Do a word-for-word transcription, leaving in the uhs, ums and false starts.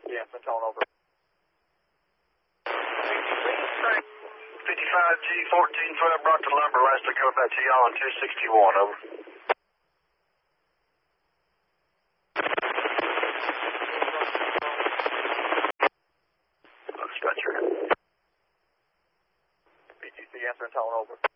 Yeah, Mentone over. fifty-five G fourteen twelve brought to lumber. Last I go back to y'all on two sixty-one, over. Dispatcher. P T C answer Mentone over.